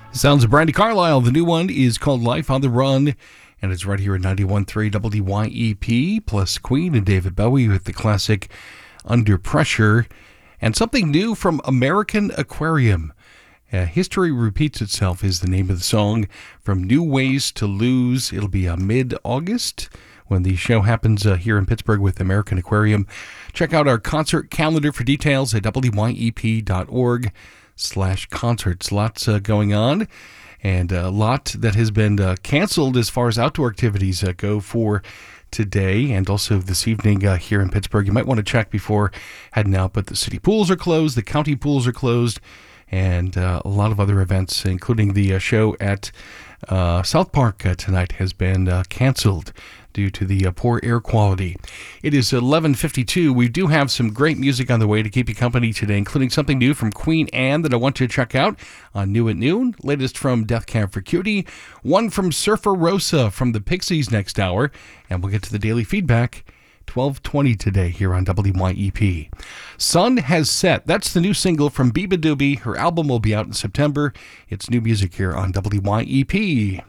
Sounds of Brandi Carlile. The new one is called Life on the Run, and it's right here at 91.3 WYEP, plus Queen and David Bowie with the classic Under Pressure, and something new from American Aquarium. History Repeats Itself is the name of the song, from New Ways to Lose. It'll be mid-August when the show happens here in Pittsburgh with American Aquarium. Check out our concert calendar for details at wyep.org/concerts. Lots going on, and a lot that has been canceled as far as outdoor activities go for today and also this evening here in Pittsburgh. You might want to check before heading out, but the city pools are closed, the county pools are closed, and a lot of other events, including the show at South Park tonight, has been canceled due to the poor air quality. It is 11:52. We do have some great music on the way to keep you company today, including something new from Queen Anne that I want you to check out on New at Noon. Latest from Death Cab for Cutie. One from Surfer Rosa from the Pixies next hour. And we'll get to the daily feedback. 12:20 today here on WYEP. Sun Has Set. That's the new single from Biba Doobie. Her album will be out in September. It's new music here on WYEP.